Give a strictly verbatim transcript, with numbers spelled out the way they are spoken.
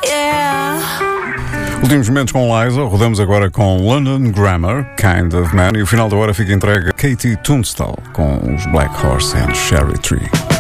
Yeah. Últimos momentos com Liza, rodamos agora com London Grammar, Kind of Man, e o final da hora fica entregue a Katie Tunstall com os Black Horse and Cherry Tree.